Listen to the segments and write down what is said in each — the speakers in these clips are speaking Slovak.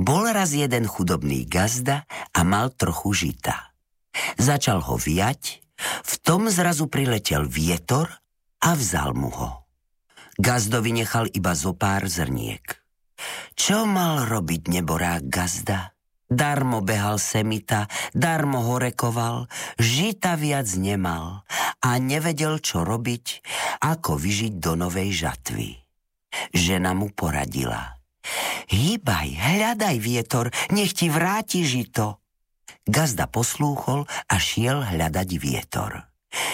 Bol raz jeden chudobný gazda a mal trochu žita. Začal ho viať, v tom zrazu priletel vietor a vzal mu ho. Gazdovi nechal iba zo pár zrniek. Čo mal robiť neborák gazda? Darmo behal semita, darmo horekoval, žita viac nemal a nevedel, čo robiť, ako vyžiť do novej žatvy. Žena mu poradila: hýbaj, hľadaj vietor, nech ti vráti žito. Gazda poslúchol a šiel hľadať vietor.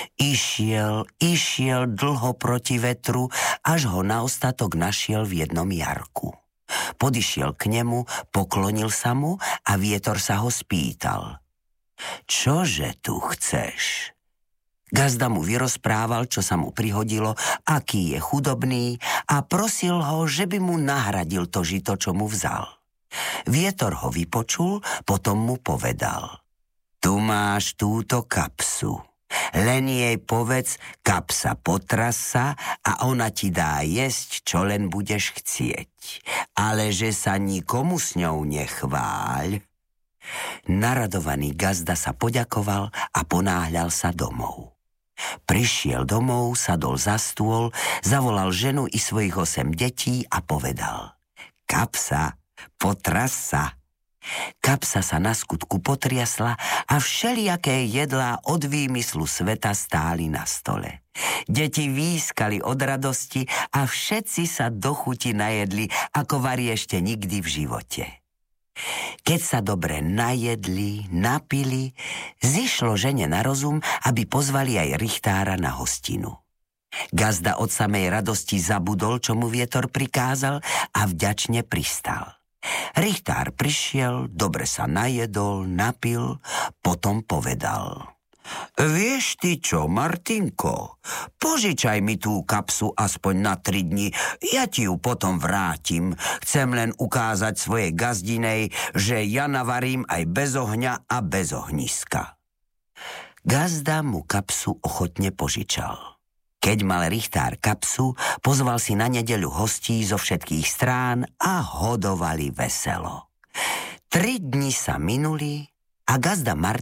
Išiel dlho proti vetru, až ho na ostatok našiel v jednom jarku. Podišiel k nemu, poklonil sa mu a vietor sa ho spýtal: čože tu chceš? Gazda mu vyrozprával, čo sa mu prihodilo, aký je chudobný a prosil ho, že by mu nahradil to žito, čo mu vzal. Vietor ho vypočul, potom mu povedal: tu máš túto kapsu. Len jej povedz, kapsa potrasa a ona ti dá jesť, čo len budeš chcieť. Ale že sa nikomu s ňou nechváľ. Naradovaný gazda sa poďakoval a ponáhľal sa domov. Prišiel domov, sadol za stôl, zavolal ženu i svojich 8 detí a povedal: kapsa, potrasa. Kapsa sa na skutku potriasla a všelijaké jedlá od výmyslu sveta stáli na stole. Deti výskali od radosti a všetci sa do chuti najedli, ako vari ešte nikdy v živote. Keď sa dobre najedli, napili, zišlo žene na rozum, aby pozvali aj richtára na hostinu. Gazda od samej radosti zabudol, čo mu vietor prikázal, a vďačne pristal. Richtár prišiel, dobre sa najedol, napil, potom povedal: vieš ty čo, Martinko, požičaj mi tú kapsu aspoň na 3 dni, ja ti ju potom vrátim. Chcem len ukázať svojej gazdinej, že ja navarím aj bez ohňa a bez ohniska. Gazda mu kapsu ochotne požičal. Keď mal richtár kapsu, pozval si na nedeľu hostí zo všetkých strán a hodovali veselo. 3 dni sa minuli a gazda Martin